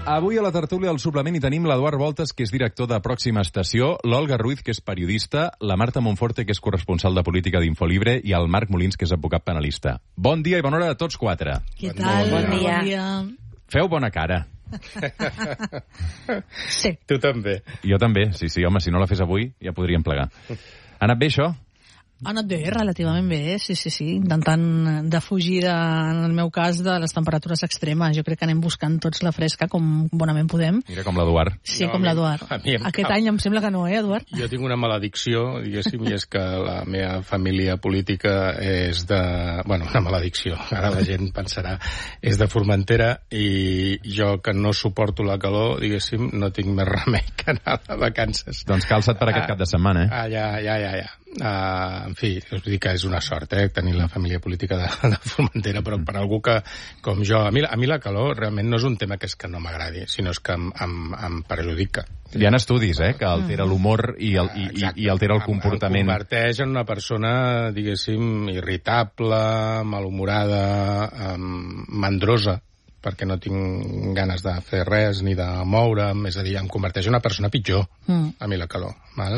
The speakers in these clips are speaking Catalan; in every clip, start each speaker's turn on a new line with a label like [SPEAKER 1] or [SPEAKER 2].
[SPEAKER 1] Avui a la tertúlia del suplement hi tenim l'Eduard Voltes, que és director de Pròxima Estació, l'Olga Ruiz, que és periodista, la Marta Monforte, que és corresponsal de política d'Infolibre, i el Marc Molins, que és advocat penalista. Bon dia i bona hora a tots quatre.
[SPEAKER 2] Què tal? Bon dia.
[SPEAKER 1] Feu bona cara.
[SPEAKER 2] Sí.
[SPEAKER 3] Tu també.
[SPEAKER 1] Jo també, sí, home, si no la fes avui ja podríem plegar. Ha anat bé això?
[SPEAKER 2] Ha anat bé, relativament bé, sí. Intentant defugir, en el meu cas, de les temperatures extremes. Jo crec que anem buscant tots la fresca com bonament podem.
[SPEAKER 1] Mira com l'Eduard.
[SPEAKER 2] Sí, com l'Eduard. Aquest any em sembla que no, Eduard?
[SPEAKER 3] Jo tinc una maledicció, diguéssim, i és que la meva família política és de... Bueno, una maledicció, ara la gent pensarà, és de Formentera, i jo, que no suporto la calor, diguéssim, no tinc més remei que anar de vacances.
[SPEAKER 1] Doncs calça't per aquest cap de setmana, eh?
[SPEAKER 3] Ja. En fi, us dic que és una sort, tenir la família política de Formentera, però per algú que, com jo, a mi la calor realment no és un tema que és que no m'agradi, sinó és que em perjudica.
[SPEAKER 1] Hi ha estudis, que altera l'humor i altera el comportament.
[SPEAKER 3] Em converteix en una persona, diguéssim, irritable, malhumorada, mandrosa, perquè no tinc ganes de fer res ni de moure'm, és a dir, em converteix en una persona pitjor, a mi la calor, val?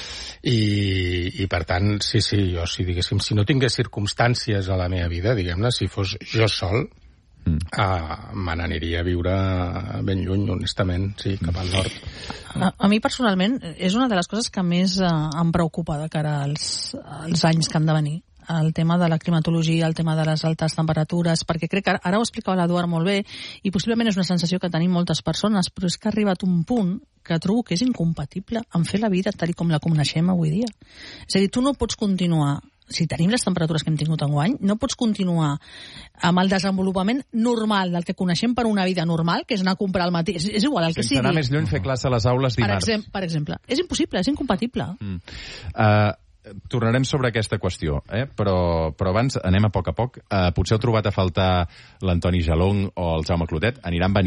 [SPEAKER 3] I per tant, sí, jo, diguéssim, si no tingués circumstàncies a la meva vida, diguem-ne, si fos jo sol, me n'aniria a viure ben lluny, honestament, sí, cap al nord.
[SPEAKER 2] A mi, personalment, és una de les coses que més em preocupa de cara als anys que han de venir. El tema de la climatologia, el tema de les altes temperatures, perquè crec que ara ho explicava l'Eduard molt bé, i possiblement és una sensació que tenim moltes persones, però és que ha arribat un punt que trobo que és incompatible amb fer la vida tal com la coneixem avui dia. És a dir, tu no pots continuar, si tenim les temperatures que hem tingut enguany, no pots continuar amb el desenvolupament normal del que coneixem per una vida normal, que és anar a comprar al matí. És igual el que sigui.
[SPEAKER 1] Sense anar més lluny, fer classe a les aules dimarts.
[SPEAKER 2] Per exemple. És impossible, és incompatible.
[SPEAKER 1] Tornarem sobre aquesta qüestió, però abans anem a poc. Potser heu trobat a faltar l'Antoni Jalong o el Jaume Clotet. Aniran venint